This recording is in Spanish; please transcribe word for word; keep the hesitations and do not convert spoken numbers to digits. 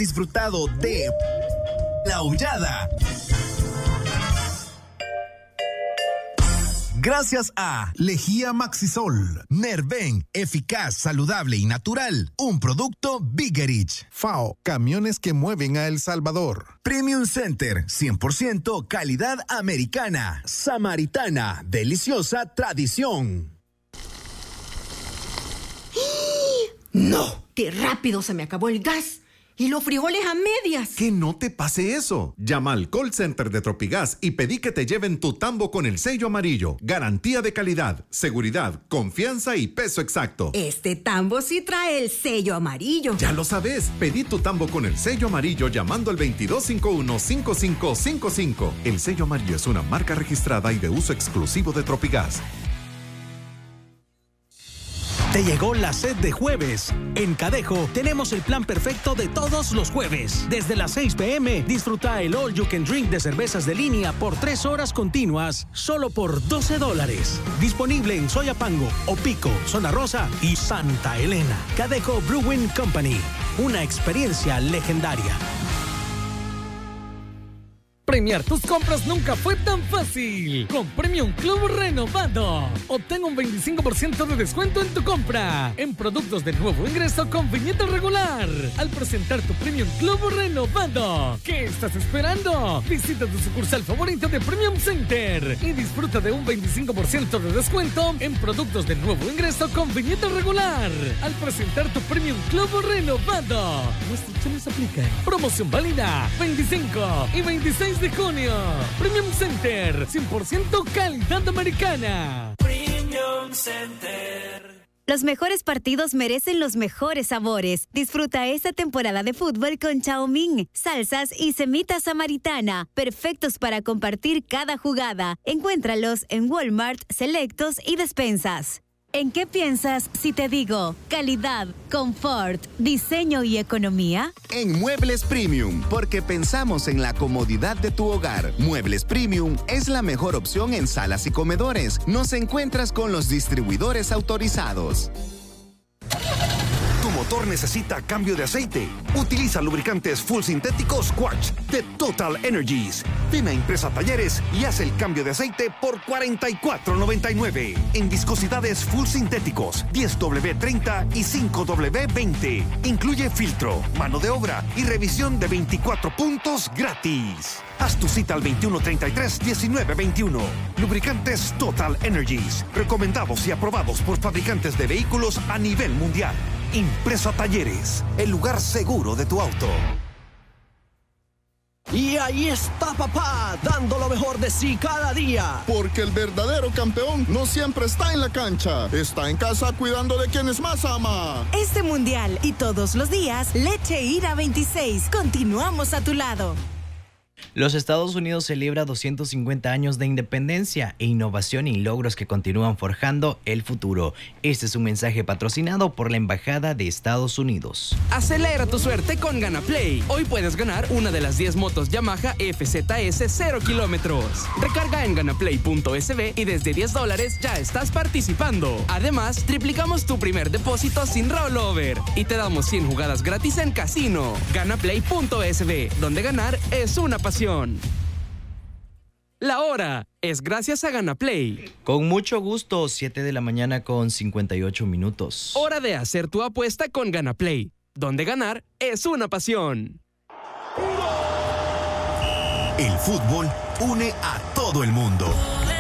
disfrutado de La Aullada. Gracias a Lejía Maxisol, Nerven, eficaz, saludable y natural. Un producto Biggerich. F A O, camiones que mueven a El Salvador. Premium Center, cien por ciento calidad americana. Samaritana, deliciosa tradición. ¡No! ¡Qué rápido se me acabó el gas! ¡Y los frijoles a medias! Que no te pase eso. Llama al call center de Tropigas y pedí que te lleven tu tambo con el sello amarillo. Garantía de calidad, seguridad, confianza y peso exacto. Este tambo sí trae el sello amarillo. Ya lo sabes. Pedí tu tambo con el sello amarillo llamando al veintidós cincuenta y uno, cincuenta y cinco cincuenta y cinco. El sello amarillo es una marca registrada y de uso exclusivo de Tropigas. Te llegó la sed de jueves. En Cadejo tenemos el plan perfecto de todos los jueves. Desde las seis pe eme, disfruta el All You Can Drink de cervezas de línea por tres horas continuas, solo por doce dólares. Disponible en Soyapango, Opico, Zona Rosa y Santa Elena. Cadejo Brewing Company, una experiencia legendaria. Premiar tus compras nunca fue tan fácil. Con Premium Club renovado. Obtén un veinticinco por ciento de descuento en tu compra. En productos de nuevo ingreso con viñeta regular. Al presentar tu Premium Club renovado. ¿Qué estás esperando? Visita tu sucursal favorito de Premium Center. Y disfruta de un veinticinco por ciento de descuento en productos de nuevo ingreso con viñeta regular. Al presentar tu Premium Club renovado. Restricciones aplican. Promoción válida veinticinco y veintiséis de junio. Premium Center, cien por ciento calidad americana. Premium Center. Los mejores partidos merecen los mejores sabores. Disfruta esta temporada de fútbol con Chow Mein, salsas y semita samaritana, perfectos para compartir cada jugada. Encuéntralos en Walmart, Selectos y Despensas. ¿En qué piensas si te digo calidad, confort, diseño y economía? En Muebles Premium, porque pensamos en la comodidad de tu hogar. Muebles Premium es la mejor opción en salas y comedores. Nos encuentras con los distribuidores autorizados. Tu motor necesita cambio de aceite. Utiliza lubricantes full sintéticos Quartz de Total Energies. Ven a Impresa Talleres y haz el cambio de aceite por cuarenta y cuatro noventa y nueve. En viscosidades full sintéticos diez doble treinta y cinco doble veinte. Incluye filtro, mano de obra y revisión de veinticuatro puntos gratis. Haz tu cita al veintiuno treinta y tres diecinueve veintiuno. Lubricantes Total Energies. Recomendados y aprobados por fabricantes de vehículos a nivel mundial. Impresa Talleres, el lugar seguro de tu auto. Y ahí está papá, dando lo mejor de sí cada día. Porque el verdadero campeón no siempre está en la cancha, está en casa cuidando de quienes más ama. Este mundial y todos los días, Leche Ira veintiséis, continuamos a tu lado. Los Estados Unidos celebra doscientos cincuenta años de independencia e innovación y logros que continúan forjando el futuro. Este es un mensaje patrocinado por la Embajada de Estados Unidos. Acelera tu suerte con GanaPlay. Hoy puedes ganar una de las diez motos Yamaha F Z S cero kilómetros. Recarga en ganaplay punto es be y desde diez dólares ya estás participando. Además, triplicamos tu primer depósito sin rollover y te damos cien jugadas gratis en casino. ganaplay punto es be, donde ganar es una pasión. La hora es gracias a GanaPlay. Con mucho gusto, siete de la mañana con cincuenta y ocho minutos. Hora de hacer tu apuesta con GanaPlay, donde ganar es una pasión. El fútbol une a todo el mundo.